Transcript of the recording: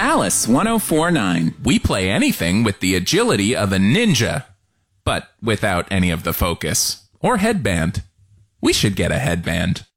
Alice 1049. We play anything with the agility of a ninja, but without any of the focus. Or headband. We should get a headband.